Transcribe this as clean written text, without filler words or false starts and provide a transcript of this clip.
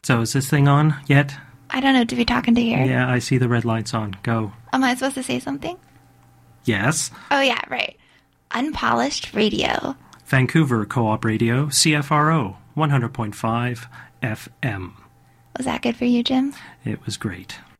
So is this thing on yet? I don't know. To be talking to here. Yeah, I see the red lights on. Go. Am I supposed to say something? Yes. Oh, yeah, right. Unpolished Radio. Vancouver Co-op Radio, CFRO, 100.5 FM. Was that good for you, Jim? It was great.